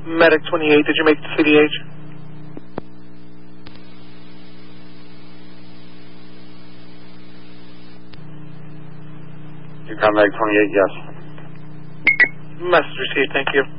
Medic 28, did you make the CDH? You got Medic 28, yes. Message received, thank you.